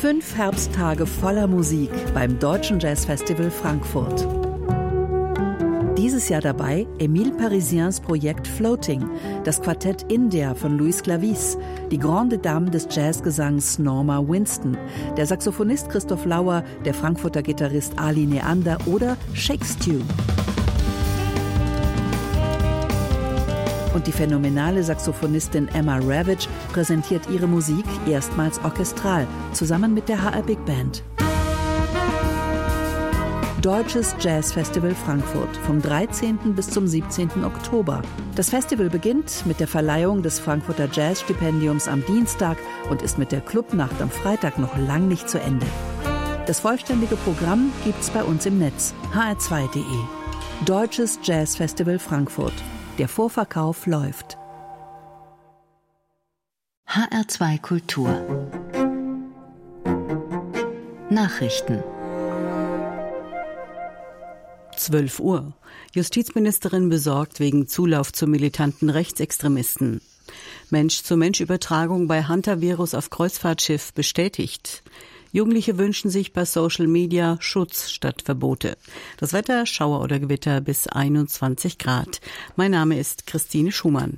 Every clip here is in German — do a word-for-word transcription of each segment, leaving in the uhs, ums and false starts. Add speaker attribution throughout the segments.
Speaker 1: Fünf Herbsttage voller Musik beim Deutschen Jazzfestival Frankfurt. Dieses Jahr dabei Émile Parisiens Projekt Floating, das Quartett India von Louis Clavis, die Grande Dame des Jazzgesangs Norma Winston, der Saxophonist Christoph Lauer, der Frankfurter Gitarrist Ali Neander oder Shake Stew. Und die phänomenale Saxophonistin Emma Ravitch präsentiert ihre Musik erstmals orchestral, zusammen mit der H R Big Band. Deutsches Jazzfestival Frankfurt vom dreizehnten bis zum siebzehnten Oktober. Das Festival beginnt mit der Verleihung des Frankfurter Jazzstipendiums am Dienstag und ist mit der Clubnacht am Freitag noch lang nicht zu Ende. Das vollständige Programm gibt's bei uns im Netz h r zwei punkt de. Deutsches Jazzfestival Frankfurt. Der Vorverkauf läuft.
Speaker 2: H R zwei Kultur. Nachrichten.
Speaker 3: zwölf Uhr. Justizministerin besorgt wegen Zulauf zu militanten Rechtsextremisten. Mensch-zu-Mensch-Übertragung bei Hantavirus auf Kreuzfahrtschiff bestätigt. Jugendliche wünschen sich bei Social Media Schutz statt Verbote. Das Wetter, Schauer oder Gewitter bis einundzwanzig Grad. Mein Name ist Christine Schumann.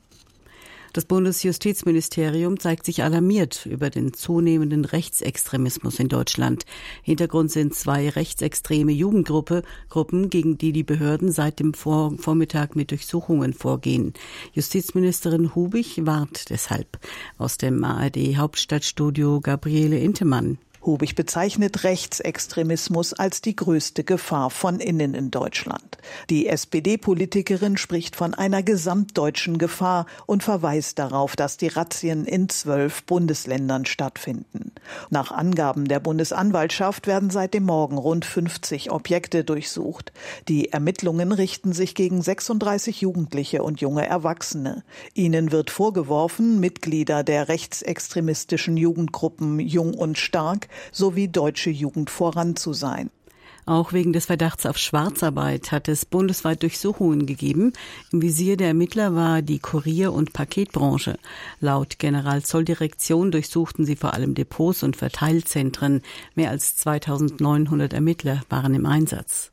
Speaker 3: Das Bundesjustizministerium zeigt sich alarmiert über den zunehmenden Rechtsextremismus in Deutschland. Hintergrund sind zwei rechtsextreme Jugendgruppen, Gruppen, gegen die die Behörden seit dem Vor- Vormittag mit Durchsuchungen vorgehen. Justizministerin Hubich warnt deshalb. Aus dem A R D-Hauptstadtstudio Gabriele Intemann.
Speaker 4: Hubich bezeichnet Rechtsextremismus als die größte Gefahr von innen in Deutschland. Die S P D-Politikerin spricht von einer gesamtdeutschen Gefahr und verweist darauf, dass die Razzien in zwölf Bundesländern stattfinden. Nach Angaben der Bundesanwaltschaft werden seit dem Morgen rund fünfzig Objekte durchsucht. Die Ermittlungen richten sich gegen sechsunddreißig Jugendliche und junge Erwachsene. Ihnen wird vorgeworfen, Mitglieder der rechtsextremistischen Jugendgruppen Jung und Stark sowie Deutsche Jugend voran zu sein.
Speaker 3: Auch wegen des Verdachts auf Schwarzarbeit hat es bundesweit Durchsuchungen gegeben. Im Visier der Ermittler war die Kurier- und Paketbranche. Laut Generalzolldirektion durchsuchten sie vor allem Depots und Verteilzentren. Mehr als zweitausendneunhundert Ermittler waren im Einsatz.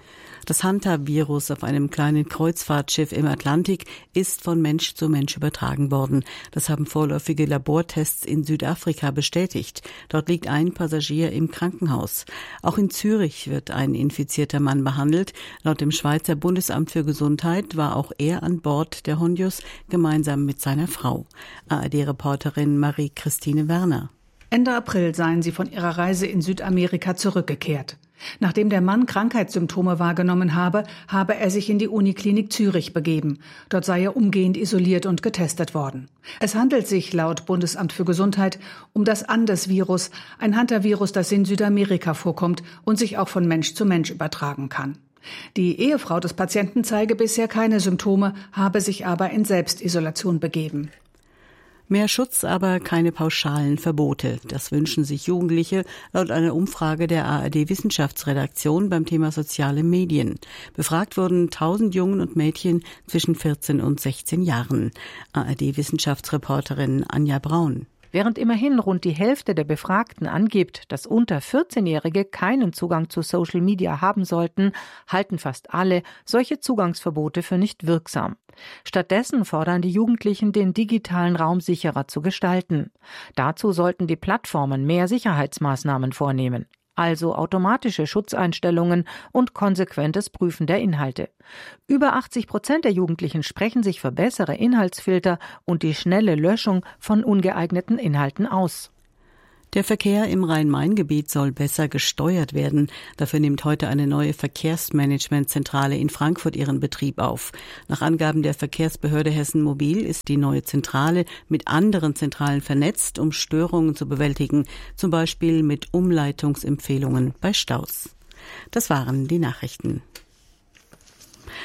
Speaker 3: Das Hantavirus auf einem kleinen Kreuzfahrtschiff im Atlantik ist von Mensch zu Mensch übertragen worden. Das haben vorläufige Labortests in Südafrika bestätigt. Dort liegt ein Passagier im Krankenhaus. Auch in Zürich wird ein infizierter Mann behandelt. Laut dem Schweizer Bundesamt für Gesundheit war auch er an Bord der Honjus gemeinsam mit seiner Frau. A R D-Reporterin Marie-Christine Werner.
Speaker 5: Ende April seien sie von ihrer Reise in Südamerika zurückgekehrt. Nachdem der Mann Krankheitssymptome wahrgenommen habe, habe er sich in die Uniklinik Zürich begeben. Dort sei er umgehend isoliert und getestet worden. Es handelt sich laut Bundesamt für Gesundheit um das Andes-Virus, ein Hantavirus, das in Südamerika vorkommt und sich auch von Mensch zu Mensch übertragen kann. Die Ehefrau des Patienten zeige bisher keine Symptome, habe sich aber in Selbstisolation begeben.
Speaker 3: Mehr Schutz, aber keine pauschalen Verbote. Das wünschen sich Jugendliche laut einer Umfrage der A R D-Wissenschaftsredaktion beim Thema soziale Medien. Befragt wurden tausend Jungen und Mädchen zwischen vierzehn und sechzehn Jahren. A R D-Wissenschaftsreporterin Anja Braun.
Speaker 6: Während immerhin rund die Hälfte der Befragten angibt, dass unter vierzehnjährige keinen Zugang zu Social Media haben sollten, halten fast alle solche Zugangsverbote für nicht wirksam. Stattdessen fordern die Jugendlichen, den digitalen Raum sicherer zu gestalten. Dazu sollten die Plattformen mehr Sicherheitsmaßnahmen vornehmen. Also automatische Schutzeinstellungen und konsequentes Prüfen der Inhalte. Über achtzig Prozent der Jugendlichen sprechen sich für bessere Inhaltsfilter und die schnelle Löschung von ungeeigneten Inhalten aus.
Speaker 3: Der Verkehr im Rhein-Main-Gebiet soll besser gesteuert werden. Dafür nimmt heute eine neue Verkehrsmanagementzentrale in Frankfurt ihren Betrieb auf. Nach Angaben der Verkehrsbehörde Hessen Mobil ist die neue Zentrale mit anderen Zentralen vernetzt, um Störungen zu bewältigen, zum Beispiel mit Umleitungsempfehlungen bei Staus. Das waren die Nachrichten.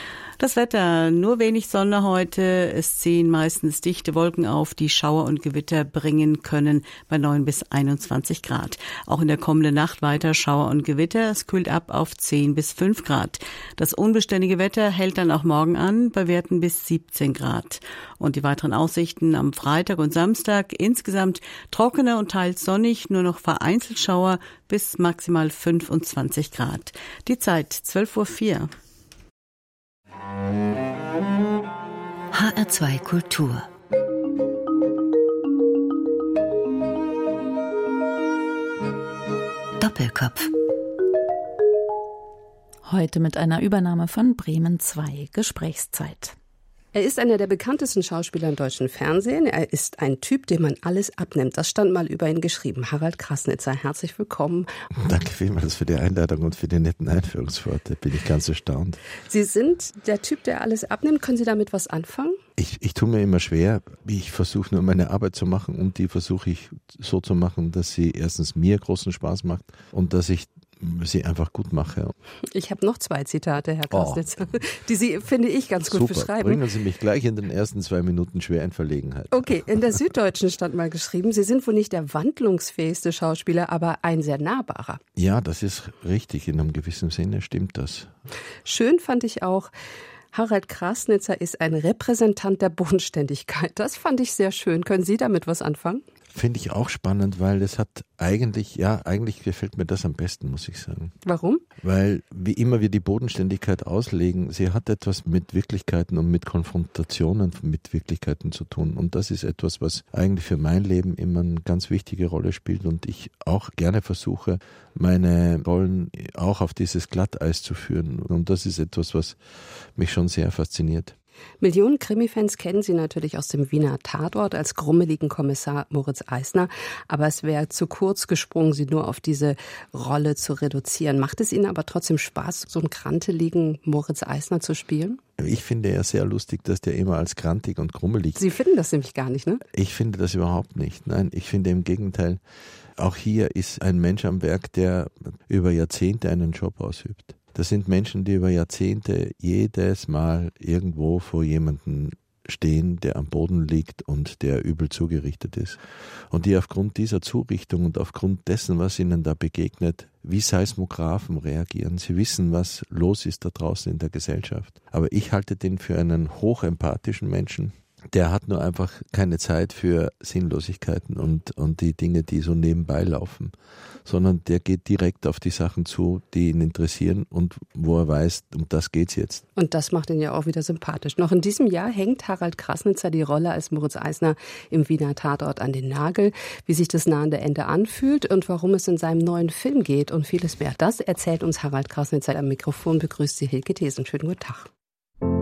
Speaker 3: Das Wetter, nur wenig Sonne heute. Es ziehen meistens dichte Wolken auf, die Schauer und Gewitter bringen können bei neun bis einundzwanzig Grad. Auch in der kommenden Nacht weiter Schauer und Gewitter. Es kühlt ab auf zehn bis fünf Grad. Das unbeständige Wetter hält dann auch morgen an bei Werten bis siebzehn Grad. Und die weiteren Aussichten am Freitag und Samstag insgesamt trockener und teils sonnig, nur noch vereinzelt Schauer bis maximal fünfundzwanzig Grad. Die Zeit zwölf Uhr vier.
Speaker 2: H R zwei Kultur. Doppelkopf.
Speaker 7: Heute mit einer Übernahme von Bremen zwei, Gesprächszeit.
Speaker 8: Er ist einer der bekanntesten Schauspieler im deutschen Fernsehen. Er ist ein Typ, dem man alles abnimmt. Das stand mal über ihn geschrieben. Harald Krasnitzer, herzlich willkommen.
Speaker 9: Danke vielmals für die Einladung und für die netten Einführungsworte. Bin ich ganz erstaunt.
Speaker 8: Sie sind der Typ, der alles abnimmt. Können Sie damit was anfangen?
Speaker 9: Ich, ich tue mir immer schwer. Ich versuche nur meine Arbeit zu machen und die versuche ich so zu machen, dass sie erstens mir großen Spaß macht und dass ich sie einfach gut mache.
Speaker 8: Ich habe noch zwei Zitate, Herr Krasnitzer, oh. die Sie, finde ich, ganz gut
Speaker 9: Super.
Speaker 8: beschreiben.
Speaker 9: Bringen Sie mich gleich in den ersten zwei Minuten schwer in Verlegenheit.
Speaker 8: Okay, in der Süddeutschen stand mal geschrieben, Sie sind wohl nicht der wandlungsfähigste Schauspieler, aber ein sehr nahbarer.
Speaker 9: Ja, das ist richtig. In einem gewissen Sinne stimmt das.
Speaker 8: Schön fand ich auch, Harald Krasnitzer ist ein Repräsentant der Bodenständigkeit. Das fand ich sehr schön. Können Sie damit was anfangen?
Speaker 9: Finde ich auch spannend, weil das hat eigentlich, ja, eigentlich gefällt mir das am besten, muss ich sagen.
Speaker 8: Warum?
Speaker 9: Weil, wie immer wir die Bodenständigkeit auslegen, sie hat etwas mit Wirklichkeiten und mit Konfrontationen mit Wirklichkeiten zu tun. Und das ist etwas, was eigentlich für mein Leben immer eine ganz wichtige Rolle spielt und ich auch gerne versuche, meine Rollen auch auf dieses Glatteis zu führen. Und das ist etwas, was mich schon sehr fasziniert.
Speaker 8: Millionen Krimi-Fans kennen Sie natürlich aus dem Wiener Tatort als grummeligen Kommissar Moritz Eisner. Aber es wäre zu kurz gesprungen, Sie nur auf diese Rolle zu reduzieren. Macht es Ihnen aber trotzdem Spaß, so einen kranteligen Moritz Eisner zu spielen?
Speaker 9: Ich finde ja sehr lustig, dass der immer als grantig und grummelig...
Speaker 8: Sie finden das nämlich gar nicht, ne?
Speaker 9: Ich finde das überhaupt nicht. Nein, ich finde im Gegenteil, auch hier ist ein Mensch am Werk, der über Jahrzehnte einen Job ausübt. Das sind Menschen, die über Jahrzehnte jedes Mal irgendwo vor jemandem stehen, der am Boden liegt und der übel zugerichtet ist. Und die aufgrund dieser Zurichtung und aufgrund dessen, was ihnen da begegnet, wie Seismographen reagieren. Sie wissen, was los ist da draußen in der Gesellschaft. Aber ich halte den für einen hochempathischen Menschen. Der hat nur einfach keine Zeit für Sinnlosigkeiten und, und die Dinge, die so nebenbei laufen, sondern der geht direkt auf die Sachen zu, die ihn interessieren und wo er weiß, um das geht's jetzt.
Speaker 8: Und das macht ihn ja auch wieder sympathisch. Noch in diesem Jahr hängt Harald Krasnitzer die Rolle als Moritz Eisner im Wiener Tatort an den Nagel, wie sich das nahende Ende anfühlt und warum es in seinem neuen Film geht und vieles mehr. Das erzählt uns Harald Krasnitzer am Mikrofon. Begrüßt Sie Hilke Thesen. Schönen guten Tag.